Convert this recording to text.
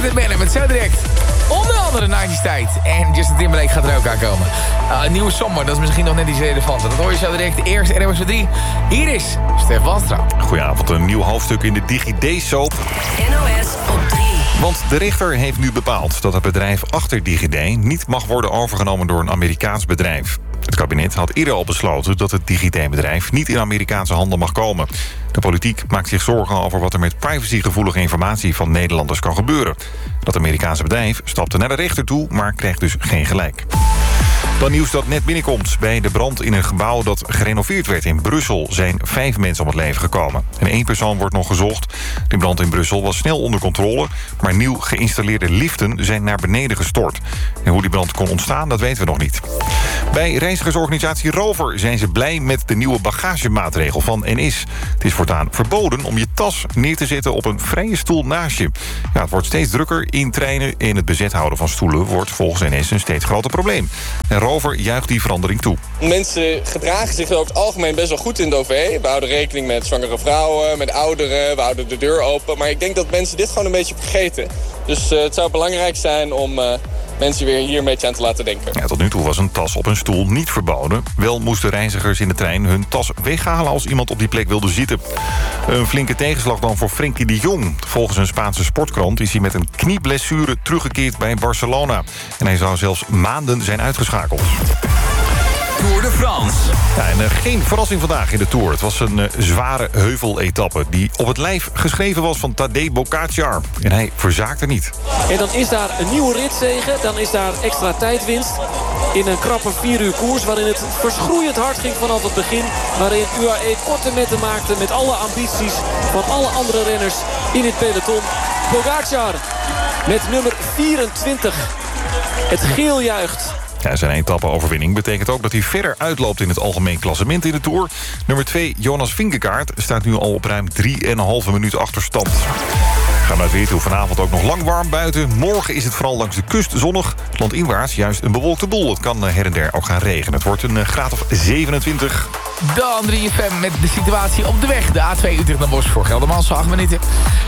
Jonathan Bennett met zo direct. Onder andere 90's tijd. En Justin Timberlake gaat er ook aankomen. Een nieuwe Sommer, dat is misschien nog net iets relevanter. Dat hoor je zo direct. Eerst RMS 3. Hier is Stef Walstra. Goedenavond, een nieuw hoofdstuk in de DigiD-soap. NOS op 3. Want de rechter heeft nu bepaald dat het bedrijf achter DigiD niet mag worden overgenomen door een Amerikaans bedrijf. Het kabinet had eerder al besloten dat het DigiD-bedrijf niet in Amerikaanse handen mag komen. De politiek maakt zich zorgen over wat er met privacygevoelige informatie van Nederlanders kan gebeuren. Dat Amerikaanse bedrijf stapte naar de rechter toe, maar krijgt dus geen gelijk. Dan nieuws dat net binnenkomt. Bij de brand in een gebouw dat gerenoveerd werd in Brussel zijn 5 mensen om het leven gekomen. En 1 persoon wordt nog gezocht. De brand in Brussel was snel onder controle, maar nieuw geïnstalleerde liften zijn naar beneden gestort. En hoe die brand kon ontstaan, dat weten we nog niet. Bij reizigersorganisatie Rover zijn ze blij met de nieuwe bagagemaatregel van NS. Het is voortaan verboden om je tas neer te zetten op een vrije stoel naast je. Ja, het wordt steeds drukker in treinen en het bezet houden van stoelen wordt volgens NS een steeds groter probleem. En Rover juicht die verandering toe. Mensen gedragen zich over het algemeen best wel goed in de OV. We houden rekening met zwangere vrouwen, met ouderen, we houden de deur open. Maar ik denk dat mensen dit gewoon een beetje vergeten. Dus het zou belangrijk zijn om mensen weer hier een beetje aan te laten denken. Ja, tot nu toe was een tas op een stoel niet verboden. Wel moesten reizigers in de trein hun tas weghalen als iemand op die plek wilde zitten. Een flinke tegenslag dan voor Frenkie de Jong. Volgens een Spaanse sportkrant is hij met een knieblessure teruggekeerd bij Barcelona. En hij zou zelfs maanden zijn uitgeschakeld. Tour de France. Ja, en geen verrassing vandaag in de Tour. Het was een zware heuveletappe die op het lijf geschreven was van Tadej Pogačar. En hij verzaakte niet. En dan is daar een nieuwe ritzege. Dan is daar extra tijdwinst. In een krappe 4 uur koers waarin het verschroeiend hard ging vanaf het begin. Waarin UAE korte metten maakte met alle ambities van alle andere renners in het peloton. Pogačar met nummer 24. Het geel juicht. Ja, zijn etappe-overwinning betekent ook dat hij verder uitloopt in het algemeen klassement in de Tour. Nummer 2, Jonas Vingegaard, staat nu al op ruim 3,5 minuut achterstand. Gaan we naar het weer toe. Vanavond ook nog lang warm buiten. Morgen is het vooral langs de kust zonnig. Landinwaarts juist een bewolkte boel. Het kan her en der ook gaan regenen. Het wordt een graad of 27. Dan 3FM met de situatie op de weg. De A2 Utrecht naar Bos voor Geldermalsen, 8 minuten.